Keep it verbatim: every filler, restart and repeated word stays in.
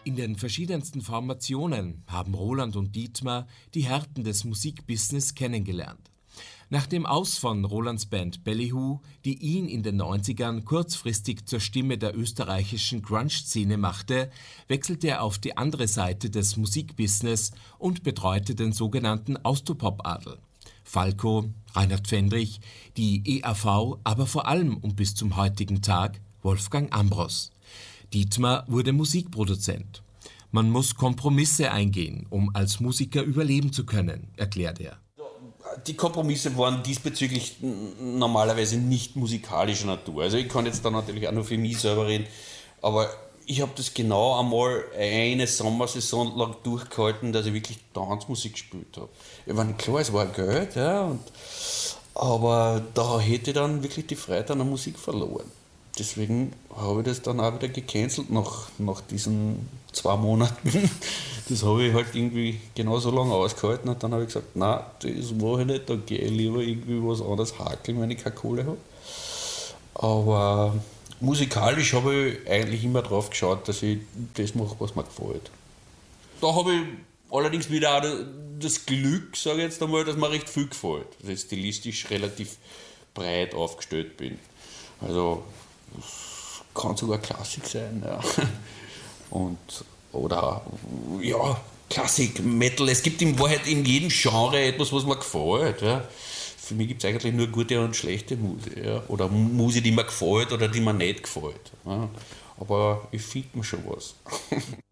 In den verschiedensten Formationen haben Roland und Dietmar die Härten des Musikbusiness kennengelernt. Nach dem Aus von Rolands Band Ballyhoo, die ihn in den neunzigern kurzfristig zur Stimme der österreichischen Grunge-Szene machte, wechselte er auf die andere Seite des Musikbusiness und betreute den sogenannten Austropop-Adel. Falco, Reinhard Fendrich, die E A V, aber vor allem und bis zum heutigen Tag Wolfgang Ambros. Dietmar wurde Musikproduzent. Man muss Kompromisse eingehen, um als Musiker überleben zu können, erklärt er. Die Kompromisse waren diesbezüglich normalerweise nicht musikalischer Natur. Also ich kann jetzt da natürlich auch nur für mich selber reden, aber ich habe das genau einmal eine Sommersaison lang durchgehalten, dass ich wirklich Tanzmusik gespielt habe. Ich meine, klar, es war Geld, ja, und, aber da hätte ich dann wirklich die Freude an der Musik verloren. Deswegen habe ich das dann auch wieder gecancelt nach, nach diesen zwei Monaten. Das habe ich halt irgendwie genau so lange ausgehalten und dann habe ich gesagt, nein, das mache ich nicht, da gehe ich lieber irgendwie was anderes hakeln, wenn ich keine Kohle habe. Aber musikalisch habe ich eigentlich immer drauf geschaut, dass ich das mache, was mir gefällt. Da habe ich allerdings wieder auch das Glück, sage ich jetzt einmal, dass mir recht viel gefällt. Dass ich stilistisch relativ breit aufgestellt bin. Also es kann sogar Klassik sein, ja. Und, oder ja, Klassik, Metal. Es gibt in Wahrheit in jedem Genre etwas, was mir gefällt. Ja. Für mich gibt es eigentlich nur gute und schlechte Musik. Ja. Oder Musik, die mir gefällt oder die mir nicht gefällt. Ja. Aber ich finde mir schon was.